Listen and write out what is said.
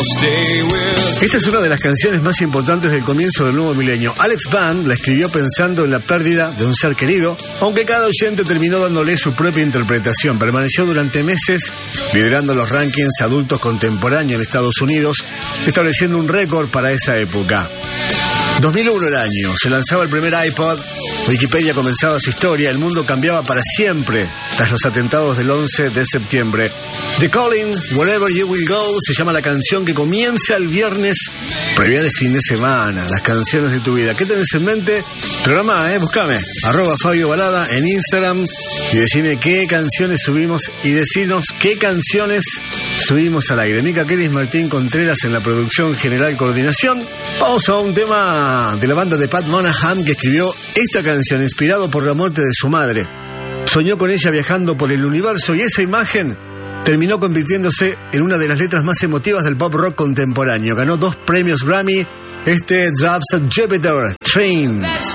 Esta es una de las canciones más importantes del comienzo del nuevo milenio. Alex Band la escribió pensando en la pérdida de un ser querido, aunque cada oyente terminó dándole su propia interpretación. Permaneció durante meses liderando los rankings adultos contemporáneos en Estados Unidos, estableciendo un récord para esa época. 2001 el año, se lanzaba el primer iPod, Wikipedia comenzaba su historia, el mundo cambiaba para siempre tras los atentados del 11 de septiembre. The Calling, Wherever You Will Go, se llama la canción que comienza el viernes, previa de fin de semana, las canciones de tu vida. ¿Qué tenés en mente? Programa, búscame, @Fabio Balada en Instagram y decime qué canciones subimos y decinos qué canciones subimos al aire. Mica Keris, Martín Contreras en la producción general, coordinación. Vamos a un tema de la banda de Pat Monahan, que escribió esta canción inspirado por la muerte de su madre. Soñó con ella viajando por el universo y esa imagen terminó convirtiéndose en una de las letras más emotivas del pop rock contemporáneo. Ganó 2 premios Grammy, Drops of Jupiter Train.